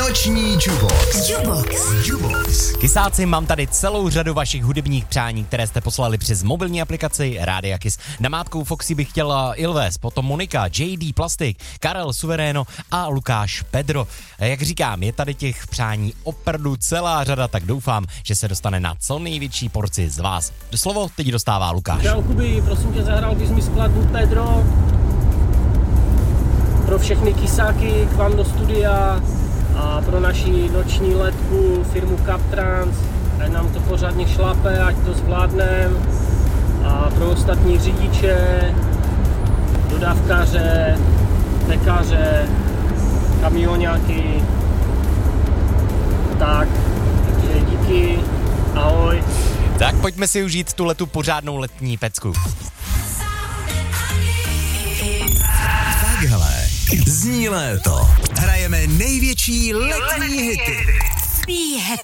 Noční Jubox. Kysáci, mám tady celou řadu vašich hudebních přání, které jste poslali přes mobilní aplikaci Rádia Kiss. Namátkou Foxy bych chtěla Ilves, potom Monika, JD Plastik, Karel Suveréno a Lukáš Pedro. Jak říkám, je tady těch přání opravdu celá řada, tak doufám, že se dostane na co největší porci z vás. Do slovo teď dostává Lukáš. Čau Kuby, prosím tě, zahrál bys mi skladbu Pedro pro všechny kysáky k vám do studia a pro naši noční letku firmu Captrans, ať nám to pořádně šlape, ať to zvládnem, a pro ostatní řidiče, dodávkaře, pekaře, kamioňáky, takže díky, ahoj. Tak pojďme si užít tuhletu pořádnou letní pecku. Takhle zní léto. Hrajeme největší letní hity.